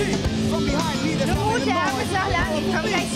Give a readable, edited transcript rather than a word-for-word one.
From behind me, there's Nur nothing Mut, der more. Arm ist noch lang. Ich komm gleich